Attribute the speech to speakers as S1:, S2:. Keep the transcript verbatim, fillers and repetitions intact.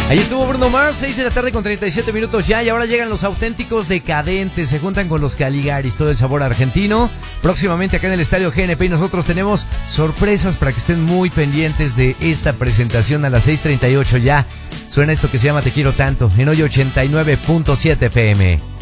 S1: Ahí estuvo Bruno Mars, seis de la tarde con treinta y siete minutos ya, y ahora llegan los auténticos decadentes, se juntan con los Caligaris, todo el sabor argentino. Próximamente acá en el Estadio G N P, y nosotros tenemos sorpresas para que estén muy pendientes de esta presentación a las seis treinta y ocho ya. Suena esto que se llama Te Quiero Tanto, en hoy ochenta y nueve punto siete F M.